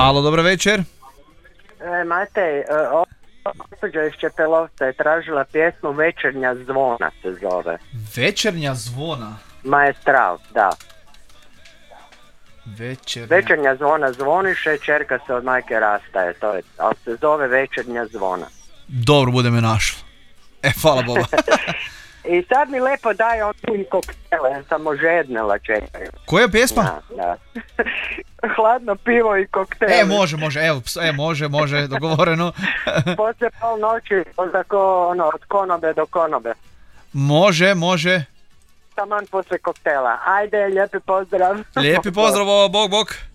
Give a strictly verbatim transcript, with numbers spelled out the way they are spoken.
Halo, dobro večer. E, Matej, gospođa iz Čepelovca je tražila pjesmu Večernja zvona se zove. Večernja zvona. Maestral, da. Večernja... Večernja zvona zvoniše, čerka se od majke rastaje, to je, ali se zove Večernja zvona. Dobro, bude me našlo. E, hvala Boga. I sad mi lepo daje on koktele, ja sam ožednela čekaju. Koja pjesma? Da, da. Hladno pivo i koktele. E, može, može, evo, e, može, može, dogovoreno. Poslije pol noći, onda ko, ono, od konobe do konobe. Može, može. Taman poslije koktela. Ajde, lijepi pozdrav. Lijepi pozdrav, bog, bog.